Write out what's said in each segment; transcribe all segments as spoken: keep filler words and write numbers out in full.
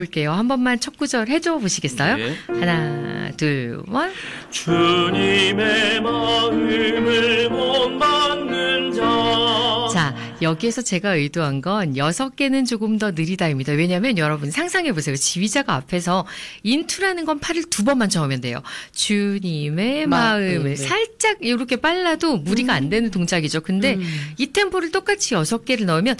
볼게요. 한 번만 첫 구절 해줘 보시겠어요? 네. 하나, 둘, 원. 주님의 마음을 본받는 자. 자, 여기에서 제가 의도한 건 여섯 개는 조금 더 느리다입니다. 왜냐하면 여러분 상상해 보세요. 지휘자가 앞에서 인투라는 건 팔을 두 번만 저으면 돼요. 주님의 마음을 마음을. 살짝 이렇게 빨라도 무리가 안 되는 동작이죠. 근데 음. 이 템포를 똑같이 여섯 개를 넣으면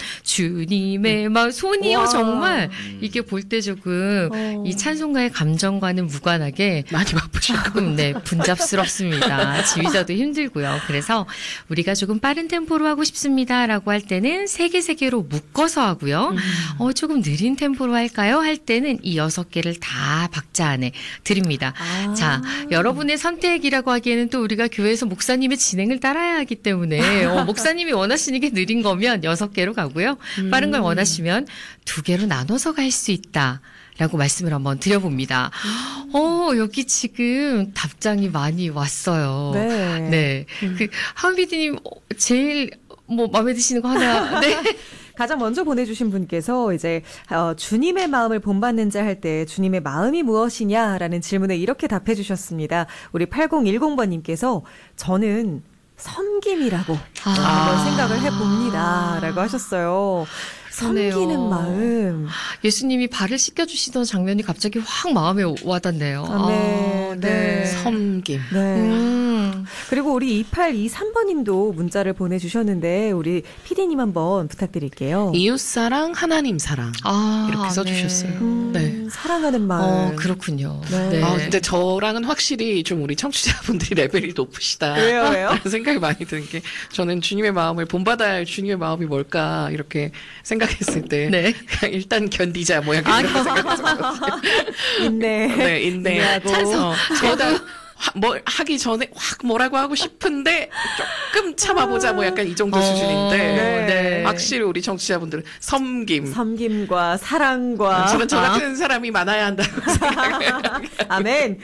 주님의 마음, 손이요 와. 정말 이게 볼 때 조금 어. 이 찬송가의 감정과는 무관하게 많이 바쁘실 거. 조금 네 분잡스럽습니다. 지휘자도 힘들고요. 그래서 우리가 조금 빠른 템포로 하고 싶습니다라고 할 때는 세 개 세 개로 묶어서 하고요. 음. 어 조금 느린 템포로 할까요? 할 때는 이 여섯 개를 다 박자 안에 드립니다. 아. 자, 여러분의 선택이라고 하기에는 또 우리가 교회에서 목사님의 진행을 따라야 하기 때문에 어, 목사님이 원하시는 게 느린 거면 여섯 개로 가고요. 빠른 걸 음. 원하시면 두 개로 나눠서 갈 수 있다. 라고 말씀을 한번 드려봅니다. 어, 여기 지금 답장이 많이 왔어요. 네. 네. 그, 하은 피디님, 제일 뭐 마음에 드시는 거 하나, 네. 가장 먼저 보내주신 분께서 이제 어, 주님의 마음을 본받는 자 할 때 주님의 마음이 무엇이냐라는 질문에 이렇게 답해 주셨습니다. 우리 팔공일공 번님께서 저는 섬김이라고 아. 한번 생각을 해봅니다. 라고 하셨어요. 그러네요. 섬기는 마음. 예수님이 발을 씻겨주시던 장면이 갑자기 확 마음에 와닿네요. 아, 네, 아, 네. 섬김. 네. 음. 그리고 우리 이팔이삼 번님도 문자를 보내주셨는데 우리 피디님 한번 부탁드릴게요. 이웃사랑, 하나님 사랑. 아, 이렇게 써주셨어요. 음, 네. 사랑하는 마음. 어, 그렇군요. 네. 네. 아, 근데 저랑은 확실히 좀 우리 청취자분들이 레벨이 높으시다. 왜요, 왜요? 라는 생각이 많이 드는 게 저는 주님의 마음을 본받아야 할 주님의 마음이 뭘까 이렇게 생각했을 때 네. 그냥 일단 견디자 뭐 약간 이런 생각했었거든요. 인내. 네, 인내. 인내하고. 어, 저도 화- 뭘 하기 전에 확 뭐라고 하고 싶은데 조금 참아보자 뭐 약간 이 정도 어, 수준인데 네. 확실히 우리 청취자분들은 섬김. 섬김과 사랑과. 저는 저 같은 사람이 많아야 한다고 생각해요. 아멘.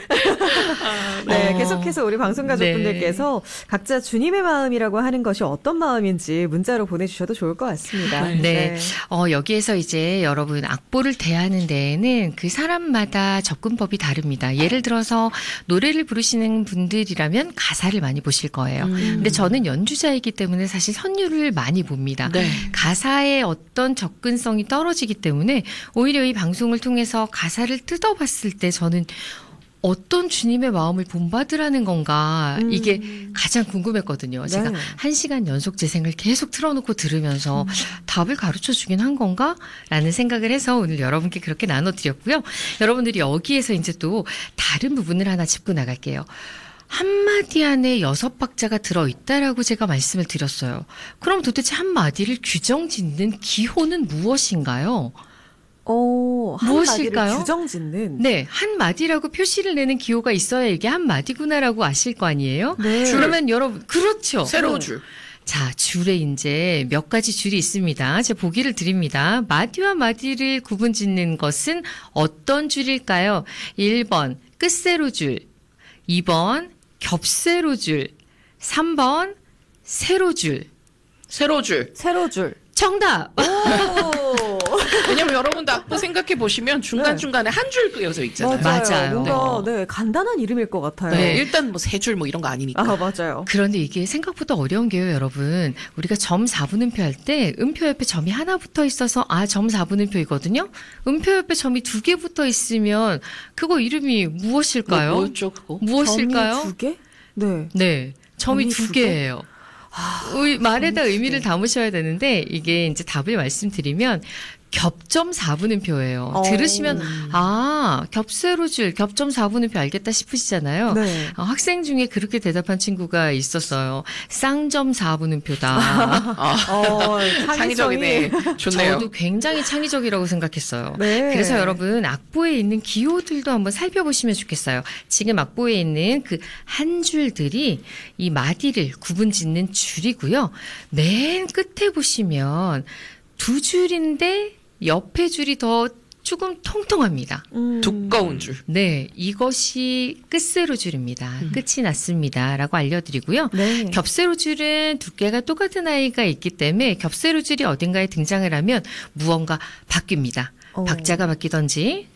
네, 어. 계속해서 우리 방송가족분들께서 각자 주님의 마음이라고 하는 것이 어떤 마음인지 문자로 보내주셔도 좋을 것 같습니다. 네. 어, 여기에서 이제 여러분 악보를 대하는 데에는 그 사람마다 접근법이 다릅니다. 예를 들어서 노래를 부르시는 분들이라면 가사를 많이 보실 거예요. 음. 근데 저는 연주자이기 때문에 사실 선율을 많이 봅니다. 네. 가사의 어떤 접근성이 떨어지기 때문에 오히려 이 방송을 통해서 가사를 뜯어봤을 때 저는 어떤 주님의 마음을 본받으라는 건가 음. 이게 가장 궁금했거든요. 제가 네. 한 시간 연속 재생을 계속 틀어놓고 들으면서 답을 가르쳐 주긴 한 건가? 라는 생각을 해서 오늘 여러분께 그렇게 나눠드렸고요. 여러분들이 여기에서 이제 또 다른 부분을 하나 짚고 나갈게요. 한마디 안에 여섯 박자가 들어있다라고 제가 말씀을 드렸어요. 그럼 도대체 한마디를 규정 짓는 기호는 무엇인가요? 어, 한 무엇일까요? 마디를 규정 짓는. 네, 한마디라고 표시를 내는 기호가 있어야 이게 한마디구나라고 아실 거 아니에요? 네. 그러면 여러분, 그렇죠. 세로 줄. 자, 줄에 이제 몇 가지 줄이 있습니다. 제가 보기를 드립니다. 마디와 마디를 구분 짓는 것은 어떤 줄일까요? 일 번 끝세로 줄, 이 번 겹세로 줄, 삼 번 세로 줄. 세로 줄. 세로 줄. 정답! 오. 왜냐면 여러분도 악보 생각해 보시면 중간중간에 한 줄 그어져 있잖아요. 맞아요. 맞아요. 뭔가 네, 간단한 이름일 것 같아요. 네, 일단 뭐 세 줄 뭐 이런 거 아니니까. 아, 맞아요. 그런데 이게 생각보다 어려운 게요, 여러분. 우리가 점 사 분음표 할 때 음표 옆에 점이 하나 붙어 있어서 아, 점 사 분음표이거든요. 음표 옆에 점이 두 개 붙어 있으면 그거 이름이 무엇일까요? 뭐, 뭐죠 그거? 무엇일까요? 점이 두 개? 네. 네. 점이 점이 두 두 개? 개예요. 의- 말에다 점이 두 의미를 개. 담으셔야 되는데 이게 이제 답을 말씀드리면 겹점 사 분음표예요. 어. 들으시면 아 겹세로 줄 겹점 사 분음표 알겠다 싶으시잖아요. 네. 어, 학생 중에 그렇게 대답한 친구가 있었어요. 쌍점 사 분음표다. 어, 창의적이네. 좋네요. 저도 굉장히 창의적이라고 생각했어요. 네. 그래서 여러분 악보에 있는 기호들도 한번 살펴보시면 좋겠어요. 지금 악보에 있는 그 한 줄들이 이 마디를 구분 짓는 줄이고요. 맨 끝에 보시면 두 줄인데 옆에 줄이 더 조금 통통합니다. 음. 두꺼운 줄. 네, 이것이 끝세로 줄입니다. 끝이 났습니다. 라고 알려드리고요. 네. 겹세로 줄은 두께가 똑같은 아이가 있기 때문에 겹세로 줄이 어딘가에 등장을 하면 무언가 바뀝니다. 어. 박자가 바뀌던지